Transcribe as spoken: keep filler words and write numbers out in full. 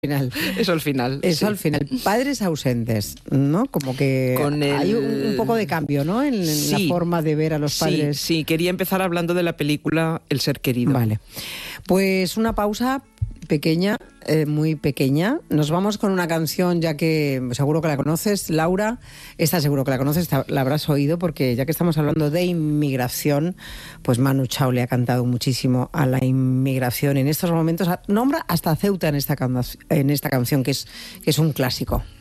final. Eso al final. Eso sí. al final. Padres ausentes, ¿no? Como que Con el... hay un, un poco de cambio, ¿no? En, en sí, la forma de ver a los padres. Sí, sí, quería empezar hablando de la película El ser querido. Vale. Pues una pausa pequeña, eh, muy pequeña. Nos vamos con una canción, ya que seguro que la conoces, Laura. Esta seguro que la conoces, la habrás oído, porque ya que estamos hablando de inmigración, pues Manu Chao le ha cantado muchísimo a la inmigración en estos momentos. Nombra hasta Ceuta en esta, can- en esta canción, que es, que es un clásico.